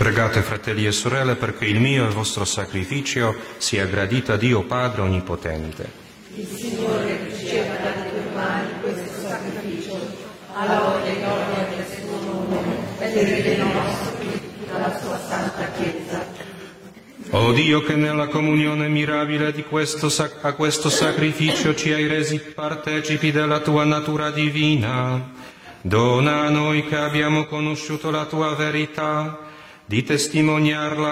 Pregate, fratelli e sorelle, perché il mio e il vostro sacrificio sia gradito a Dio Padre Onnipotente. Il Signore riceva dalle tue mani questo sacrificio, alla lode e gloria del suo nome, per il bene nostro e tutta la sua santa Chiesa. O Dio, che nella comunione mirabile a questo sacrificio ci hai resi partecipi della tua natura divina, dona a noi che abbiamo conosciuto la tua verità di testimoniarla